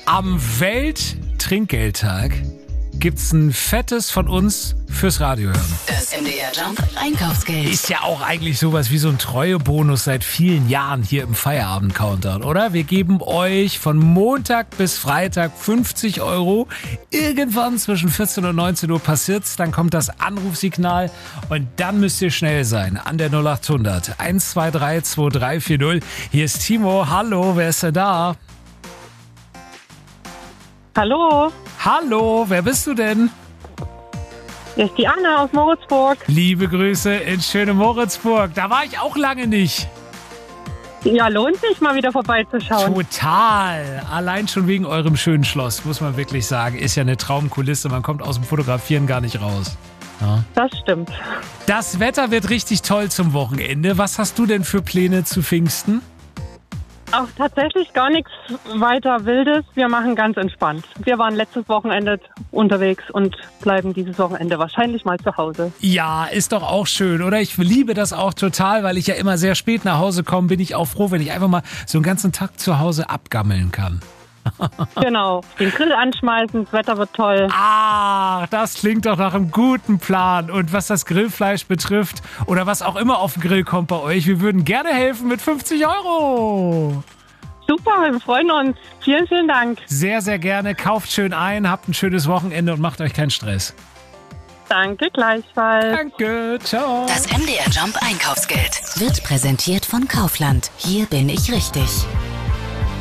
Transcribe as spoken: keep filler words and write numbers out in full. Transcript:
Am Welttrinkgeldtag gibt's ein fettes von uns fürs Radio hören. Das M D R Jump Einkaufsgeld. Ist ja auch eigentlich sowas wie so ein Treuebonus seit vielen Jahren hier im Feierabend-Countdown, oder? Wir geben euch von Montag bis Freitag fünfzig Euro. Irgendwann zwischen vierzehn und neunzehn Uhr passiert's, dann kommt das Anrufsignal und dann müsst ihr schnell sein. An der null acht hundert eins zwei drei zwei drei vier null. Hier ist Timo. Hallo, wer ist denn da? Hallo, Hallo, wer bist du denn? hier ist die Anna aus Moritzburg. Liebe Grüße in schöne Moritzburg. Da war ich auch lange nicht. Ja, lohnt sich mal wieder vorbeizuschauen. Total. Allein schon wegen eurem schönen Schloss, muss man wirklich sagen. Ist ja eine Traumkulisse. Man kommt aus dem Fotografieren gar nicht raus. Ja. Das stimmt. Das Wetter wird richtig toll zum Wochenende. Was hast du denn für Pläne zu Pfingsten? Auch tatsächlich gar nichts weiter Wildes. Wir machen ganz entspannt. Wir waren letztes Wochenende unterwegs und bleiben dieses Wochenende wahrscheinlich mal zu Hause. Ja, ist doch auch schön, oder? Ich liebe das auch total, weil ich ja immer sehr spät nach Hause komme. Bin ich auch froh, wenn ich einfach mal so einen ganzen Tag zu Hause abgammeln kann. Genau, den Grill anschmeißen, das Wetter wird toll. Ah, das klingt doch nach einem guten Plan. Und was das Grillfleisch betrifft oder was auch immer auf den Grill kommt bei euch, wir würden gerne helfen mit fünfzig Euro. Super, wir freuen uns. Vielen, vielen Dank. Sehr, sehr gerne. Kauft schön ein, habt ein schönes Wochenende und macht euch keinen Stress. Danke, gleichfalls. Danke, ciao. Das M D R Jump Einkaufsgeld wird präsentiert von Kaufland. Hier bin ich richtig.